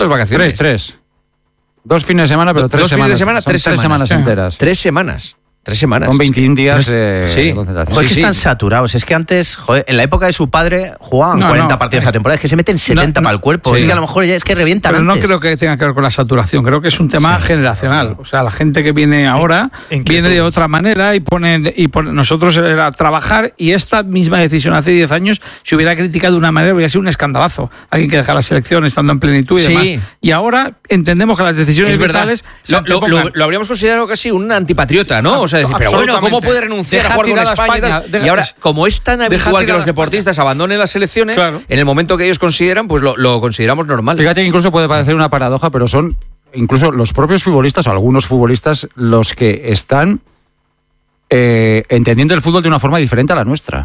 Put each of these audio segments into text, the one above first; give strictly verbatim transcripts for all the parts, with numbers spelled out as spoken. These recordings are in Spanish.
Dos vacaciones. Tres, tres. Dos fines de semana, pero tres Dos semanas. fines de semana, Son tres semanas. semanas Sí. enteras. Tres semanas. Tres semanas. Son veintiún días de sí. concentración. Joder, Sí, que sí. están saturados. Es que antes, joder, en la época de su padre jugaban No, cuarenta no, partidos es- a la temporada. Es que se meten setenta no, para el cuerpo. sí. Es que a lo mejor ya es que revientan Pero no antes. creo que tenga que ver con la saturación, creo que es un tema Sí. generacional. O sea, la gente que viene ahora Inquietudes. viene de otra manera y pone, y pone, nosotros era trabajar, y esta misma decisión hace diez años se hubiera criticado de una manera, hubiera sido un escandalazo. Alguien que deja la selección estando en plenitud y Sí. demás. Y ahora entendemos que las decisiones Es verdad. vitales se Lo, lo- antepongan. lo- lo habríamos considerado casi un antipatriota, ¿no? O sea, decir, pero bueno, ¿cómo Absolutamente. puede renunciar Deja a jugar con tirada España? y tal? España, deja- y ahora, como es tan deja habitual que tirada los deportistas España. abandonen las selecciones, Claro. en el momento que ellos consideran, pues lo, lo consideramos normal. Fíjate que incluso puede parecer una paradoja, pero son incluso los propios futbolistas, o algunos futbolistas, los que están eh, entendiendo el fútbol de una forma diferente a la nuestra.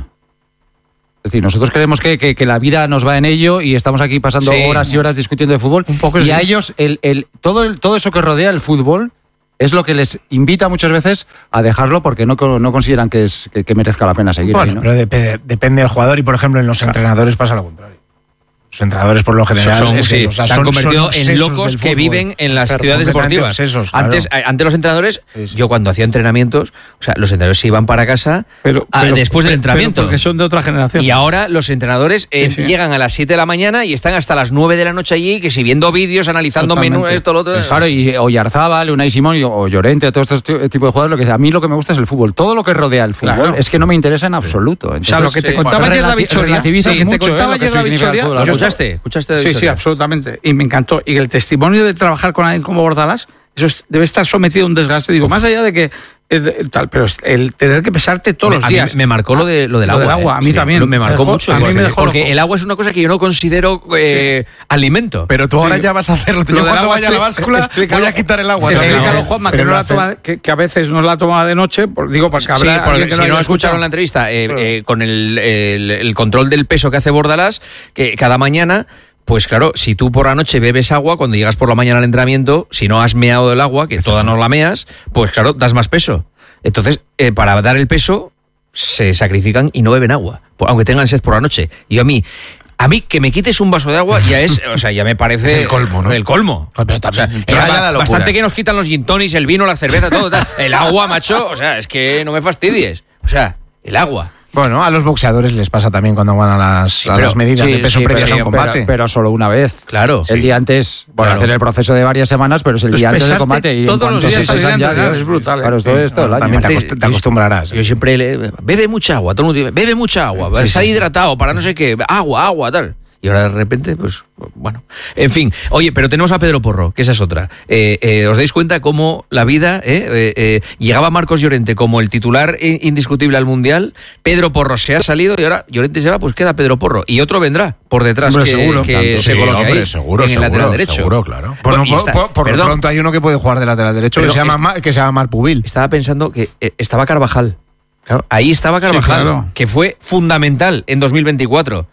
Es decir, nosotros creemos que, que, que la vida nos va en ello y estamos aquí pasando Sí. horas y horas discutiendo de fútbol. Un poco y sí. a ellos, el, el, todo, el, todo eso que rodea el fútbol es lo que les invita muchas veces a dejarlo porque no, no consideran que, es, que, que merezca la pena seguir Bueno, ahí, ¿no? pero dep- depende del jugador y, por ejemplo, en los entrenadores pasa lo contrario. Los entrenadores, por lo general, Son- es que, sí, o sea, se han son- convertido son en obsesos locos del que fútbol. viven en las Claro, ciudades completamente deportivas. obsesos, claro. Antes, eh, antes los entrenadores, Sí, sí. yo cuando hacía entrenamientos, o sea, los entrenadores se iban para casa Pero- a- pero- después del pero- entrenamiento. Porque son de otra generación. Y ahora los entrenadores eh, Sí, sí. llegan a las siete de la mañana y están hasta las nueve de la noche allí, que si viendo vídeos, analizando Totalmente. menú, esto, lo otro. Claro, y Oyarzábal, Unai Simón y- o Llorente, todos estos ti- tipos de jugadores, lo que a mí lo que me gusta es el fútbol. Todo lo que rodea el fútbol Claro. es que no me interesa en absoluto. O sea, lo que te Entonces, contaba bueno, ayer relati- David Soria, relativizas sí, te mucho, contaba ¿eh? lo que ayer David significa el Soria, fútbol. yo- ¿Escuchaste? ¿Escuchaste de Sí, sí, Soria? absolutamente. Y me encantó. Y el testimonio de trabajar con alguien como Bordalás, eso es- debe estar sometido a un desgaste. Digo, más allá de que el, el tal, pero es el tener que pesarte todos Me- los a mí días. me marcó lo, de, lo del Lo agua. del agua, eh. a mí también. Me marcó Me dejó- mucho. a mí porque- me dejó porque loco. el agua es una cosa que yo no considero eh, alimento. Pero tú ahora Sí. ya vas a hacerlo. Yo Lo del cuando agua, vaya a la expli- báscula explícalo. voy a quitar el agua. Explícalo, También. Juanma, que, Pero no lo la hace- toma, que, que a veces no la toma de noche, por- digo, porque habrá Sí, porque alguien que si haya no escucharon escuchado. la entrevista, eh, Claro. eh, con el, el- el control del peso que hace Bordalás, que cada mañana, pues claro, si tú por la noche bebes agua, cuando llegas por la mañana al entrenamiento, si no has meado del agua, que toda no la meas, pues claro, das más peso. Entonces, eh, para dar el peso, se sacrifican y no beben agua, por- aunque tengan sed por la noche. Y a mí... A mí, que me quites un vaso de agua ya es, o sea, ya me parece... Es el colmo, ¿no? El colmo. Pero también- O sea, pero ya vaya ba- la locura. bastante que nos quitan los gin tonics, el vino, la cerveza, todo. Tal. El agua, macho, o sea, es que no me fastidies. O sea, el agua. Bueno, a los boxeadores les pasa también cuando van a las, a pero- las medidas Sí, de peso sí, previas pero- a un combate. Pero, pero solo una vez. Claro. El Sí. día antes, bueno, Claro. hacer el proceso de varias semanas, pero es el Pues día antes del pesarte combate. Y en todos los cuanto días se al pesan ya, entrenar, Dios. es brutal, ¿eh? Claro, esto es todo el año. También te, Aparte, acost- te acostumbrarás. Yo siempre le... Bebe mucha agua, todo el mundo dice, bebe mucha agua, Sí, estar sí. hidratado, para no sé qué, agua, agua, tal. Y ahora de repente, pues, bueno. En fin, oye, pero tenemos a Pedro Porro, que esa es otra. Eh, eh, ¿Os dais cuenta cómo la vida... Eh, eh, eh, llegaba Marcos Llorente como el titular i- indiscutible al Mundial, Pedro Porro se ha salido y ahora Llorente se va, pues queda Pedro Porro. Y otro vendrá por detrás Hombre, que, seguro. que Tanto, se sí, coloque hombre, ahí, seguro, en el seguro, lateral derecho. seguro, claro. Bueno, Por, y por- está- por- por lo perdón, pronto hay uno que puede jugar de lateral derecho que Pero se, llama, es- Ma- que se llama Marc Pubil. Estaba pensando que eh, estaba Carvajal. Claro, ahí estaba Carvajal, claro. que fue fundamental en dos mil veinticuatro.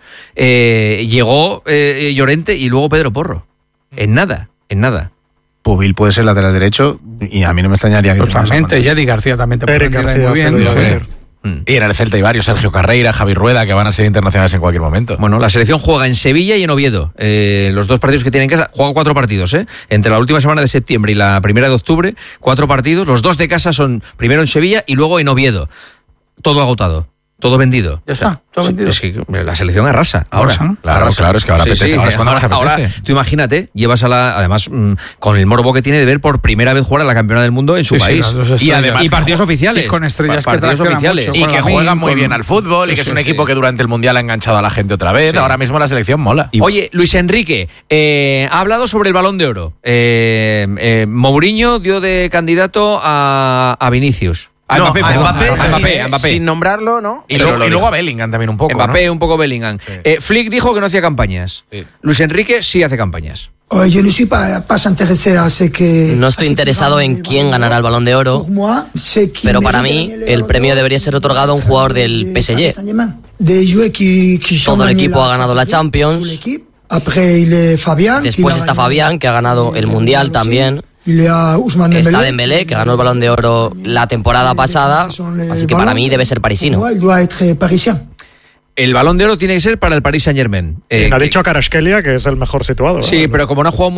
Eh, llegó eh, Llorente y luego Pedro Porro. En nada, en nada. Pubil puede ser lateral derecho y a mí no me extrañaría que Totalmente. Y Eddie García también te Eric puede García, muy se bien. lo iba a Sí. decir. Mm. Y en el Celta hay varios, Sergio Carreira, Javi Rueda, que van a ser internacionales en cualquier momento. Bueno, la selección juega en Sevilla y en Oviedo. Eh, los dos partidos que tienen en casa, juega cuatro partidos, ¿eh? Entre la última semana de septiembre y la primera de octubre, cuatro partidos. Los dos de casa son primero en Sevilla y luego en Oviedo. Todo agotado, todo vendido. Ya está, todo Sí, vendido. Es que la selección arrasa ahora. Arrasa, ¿no? Claro, Arrasa. claro, es que ahora apetece. Ahora es cuando más ahora, apetece. tú imagínate, llevas a la. Además, mm, con el morbo que tiene de ver por primera vez jugar a la campeona del mundo en su Sí, sí, país. las dos y estrellas. además, y partidos oficiales. Y con estrellas Pa- que partidos traccionan oficiales. mucho. Y con que Lamine, juegan muy con- bien al fútbol y Sí, que es sí, un sí. equipo que durante el Mundial ha enganchado a la gente otra vez. Sí. Ahora mismo la selección mola. Oye, Luis Enrique eh, ha hablado sobre el Balón de Oro. Eh, eh, Mourinho dio de candidato a, a Vinicius. A No, Mbappé, a perdón, Mbappé, a Mbappé, sin, a Mbappé. sin nombrarlo, ¿no? Y, Pero luego, lo y dijo. luego a Bellingham también un poco, Mbappé, ¿no? un poco Bellingham. Sí. Eh, Flick dijo que no hacía campañas. Sí. Luis Enrique sí hace campañas. Euh, je ne suis pas, pas intéressé à ce que... No estoy interesado en quién ganará el Balón de Oro, Pour moi, ce qui pero para mérite mí gagner le el Ballon premio d'Or, debería ser otorgado a un jugador del P S Paris G. Saint-Germain. Des joueurs qui- qui ont Todo el gagné equipo la ha ganado la Champions. Tout l'équipe. Après, il est Fabián, qui Después l'a está gagné Fabián, que ha ganado el Mundial aussi. también. Il y a Ousmane Está Dembélé, Dembélé, que ganó el Balón de Oro la temporada pasada, así que para mí debe ser parisino. Pour moi, il doit être parisien. El Balón de Oro tiene que ser para el Paris Saint-Germain. Eh, Quien ha que- dicho Kvaratskhelia que es el mejor situado. ¿no? Sí, pero como no ha jugado